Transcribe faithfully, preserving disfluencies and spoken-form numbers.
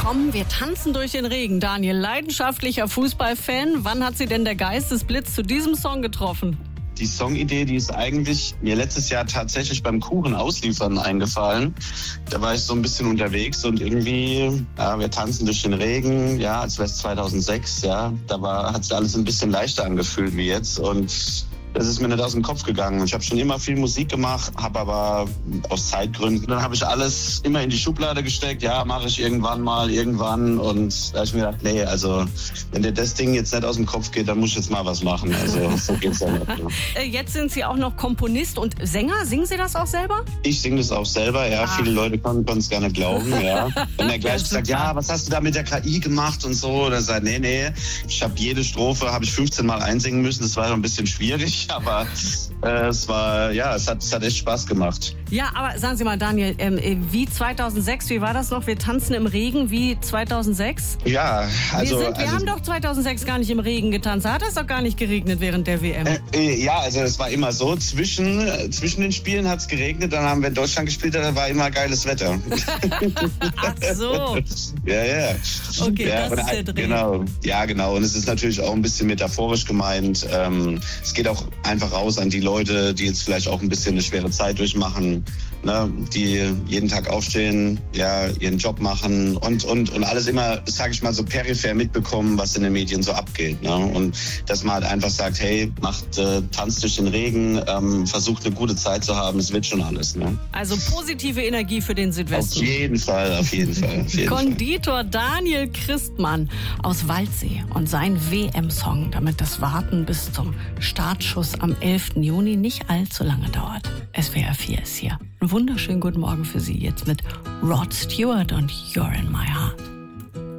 Komm, wir tanzen durch den Regen. Daniel, leidenschaftlicher Fußballfan. Wann hat Sie denn der Geistesblitz zu diesem Song getroffen? Die Songidee, die ist eigentlich mir letztes Jahr tatsächlich beim Kuchen ausliefern eingefallen. Da war ich so ein bisschen unterwegs und irgendwie, ja, wir tanzen durch den Regen, ja, als wäre es zweitausendsechs, ja, da war, hat sich alles ein bisschen leichter angefühlt wie jetzt und das ist mir nicht aus dem Kopf gegangen. Ich habe schon immer viel Musik gemacht, habe aber aus Zeitgründen, dann habe ich alles immer in die Schublade gesteckt. Ja, mache ich irgendwann mal, irgendwann. Und da habe ich mir gedacht, nee, also wenn dir das Ding jetzt nicht aus dem Kopf geht, dann muss ich jetzt mal was machen. Also so geht's ja nicht. Ja. Jetzt sind Sie auch noch Komponist und Sänger. Singen Sie das auch selber? Ich singe das auch selber, ja. Ach. Viele Leute konnten es gar nicht glauben, ja. Wenn er gleich sagt, ja, was hast du da mit der K I gemacht und so, dann sagt, nee, nee, ich habe jede Strophe, habe ich fünfzehn Mal einsingen müssen. Das war doch ein bisschen schwierig. Aber äh, es war, ja, es hat, es hat echt Spaß gemacht. Ja, aber sagen Sie mal, Daniel, ähm, wie zweitausendsechs, wie war das noch? Wir tanzen im Regen wie zweitausendsechs? Ja, also... Wir, sind, wir also, haben doch zweitausendsechs gar nicht im Regen getanzt. Da hat es doch gar nicht geregnet während der W M. Äh, ja, also es war immer so, zwischen, zwischen den Spielen hat es geregnet, dann haben wir in Deutschland gespielt, da war immer geiles Wetter. Ach so. Ja, ja. Okay, ja, das ist der Dreh. Genau, ja, genau. Und es ist natürlich auch ein bisschen metaphorisch gemeint. Ähm, es geht auch einfach raus an die Leute, die jetzt vielleicht auch ein bisschen eine schwere Zeit durchmachen, ne, die jeden Tag aufstehen, ja, ihren Job machen und, und, und alles immer, sage ich mal, so peripher mitbekommen, was in den Medien so abgeht. Ne? Und dass man halt einfach sagt, hey, macht, äh, tanzt durch den Regen, ähm, versucht eine gute Zeit zu haben, es wird schon alles. Ne? Also positive Energie für den Südwesten. Auf jeden Fall, auf jeden Fall. Auf jeden Konditor Fall. Daniel Christmann aus Waldsee und sein W M-Song, damit das Warten bis zum Startschuss am elften Juni nicht allzu lange dauert. S W R vier ist hier. Einen wunderschönen guten Morgen für Sie jetzt mit Rod Stewart und You're in My Heart.